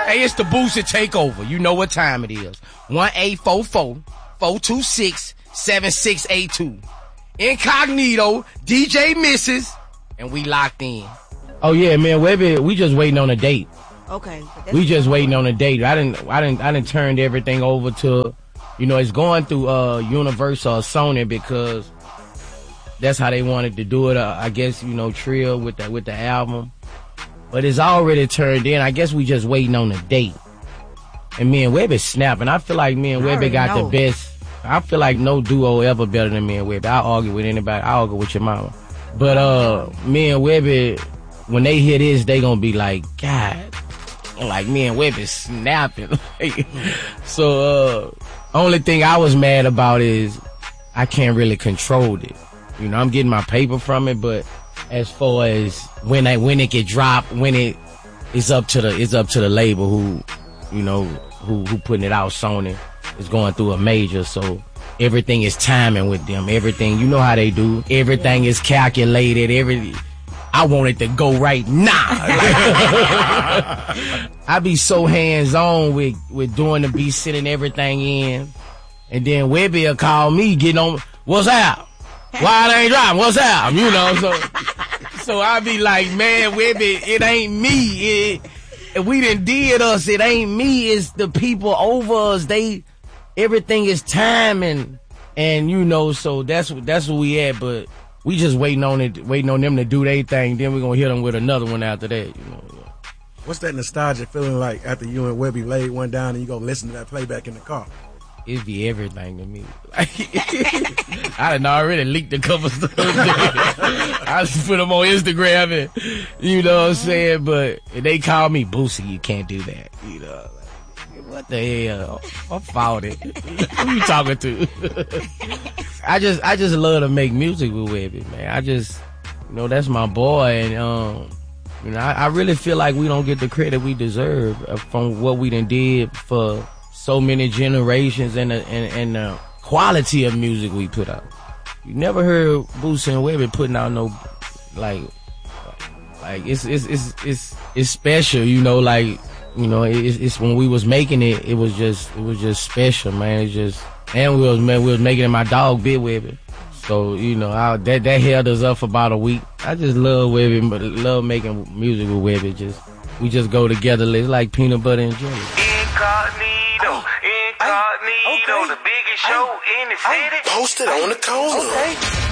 Hey, it's the Boosie Takeover. You know what time it is. 1-844-426-7682. Incognito, DJ Mrs. And we locked in. Oh yeah, man, we just waiting on a date. Okay. We just waiting on a date. I didn't turned everything over to, it's going through Universal or Sony because that's how they wanted to do it. I guess, Trill with the album. But it's already turned in. I guess we just waiting on a date. And me and Webby snapping. I feel like me and Webby got the best. I feel like no duo ever better than me and Webby. I argue with anybody. I argue with your mama. But me and Webby, when they hear this, they gonna be like, God. Like me and Webby snapping. So only thing I was mad about is I can't really control it. I'm getting my paper from it, but as far as when it get dropped, it's up to the label who putting it out. Sony is going through a major, so everything is timing with them. Everything, you know how they do. Everything is calculated. I want it to go right now. I be so hands-on with doing the beat, sitting everything in. And then Webby will call me, getting on, what's up? Why it ain't dropping? What's up? So I be like, man, Webby, it ain't me. We done did us. It ain't me. It's the people over us. Everything is timing. And, so that's where we at, but we just waiting on them to do their thing. Then we're going to hit them with another one after that, What's that nostalgia feeling like after you and Webby laid one down and you go listen to that playback in the car? It'd be everything to me. I done already leaked a couple stuff. I just put them on Instagram and, you know what I'm saying? But they call me Boosie, you can't do that. What the hell? I'm faulty. Who you talking to? I just love to make music with Webby, man. I just, that's my boy. And, I really feel like we don't get the credit we deserve from what we done did for so many generations and the quality of music we put out. You never heard Boosie and Webby putting out no like it's special, it's when we was making it, it was just special, man. And we was making it my dog Big Webby. So, that held us up for about a week. I just love Webby, but love making music with Webby. We just go together. It's like peanut butter and jelly. Incognito, the biggest show in the city. Posted on the corner. Okay.